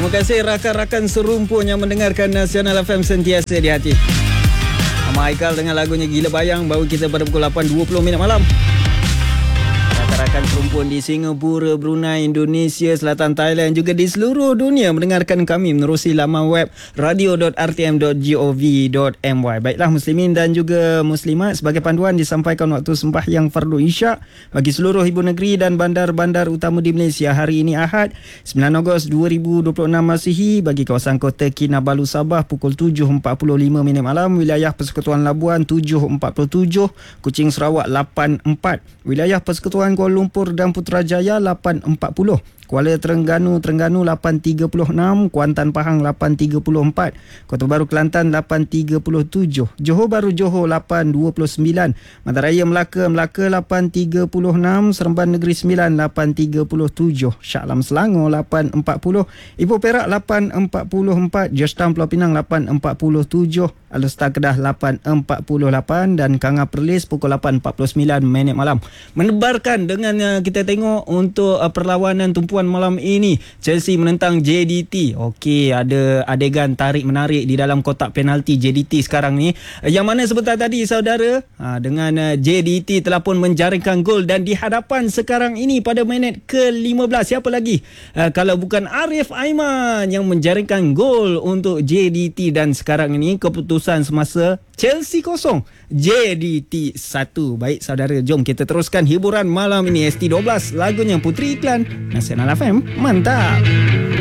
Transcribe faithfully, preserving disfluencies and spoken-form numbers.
Terima kasih rakan-rakan serumpun yang mendengarkan Nasional F M sentiasa di hati. Nama Haikal dengan lagunya Gila Bayang baru kita pada pukul lapan dua puluh minit malam. Rakan-rakan serumpun di Singapura, Brunei, Indonesia, Selatan Thailand juga di seluruh dunia mendengarkan kami menerusi laman web radio dot r t m dot gov dot m y. Baiklah muslimin dan juga muslimat, sebagai panduan disampaikan waktu sembahyang fardu Isyak bagi seluruh ibu negeri dan bandar-bandar utama di Malaysia hari ini Ahad sembilan Ogos dua ribu dua puluh enam Masihi bagi kawasan kota Kinabalu Sabah pukul tujuh empat puluh lima minit malam, wilayah Persekutuan Labuan tujuh empat puluh tujuh, Kuching Sarawak lapan empat, wilayah Persekutuan Kuala Lumpur dan Putrajaya lapan empat puluh, Kuala Terengganu Terengganu lapan tiga puluh enam, Kuantan Pahang lapan tiga puluh empat, Kota Baru Kelantan lapan tiga puluh tujuh, Johor Bahru Johor lapan dua puluh sembilan, Mataraya Melaka Melaka lapan tiga puluh enam, Seremban Negeri Sembilan lapan tiga puluh tujuh, Shah Alam Selangor lapan empat puluh, Ipoh Perak lapan empat puluh empat, Georgetown Pulau Pinang lapan empat puluh tujuh, Alustar Kedah lapan empat puluh lapan dan Kanga Perlis pukul lapan empat puluh sembilan minit malam. Menebarkan dengan uh, kita tengok untuk uh, perlawanan tumpuan malam ini, Chelsea menentang J D T. Okey, ada adegan tarik menarik di dalam kotak penalti J D T sekarang ni, uh, yang mana sebentar tadi saudara uh, dengan uh, J D T telah pun menjaringkan gol dan di hadapan sekarang ini pada minit ke lima belas, siapa lagi uh, kalau bukan Arif Aiman yang menjaringkan gol untuk J D T, dan sekarang ini keputusan semasa Chelsea kosong, J D T satu. Baik saudara, jom kita teruskan hiburan malam ini. S T dua belas lagunya Puteri Iklan, Nasional F M, mantap.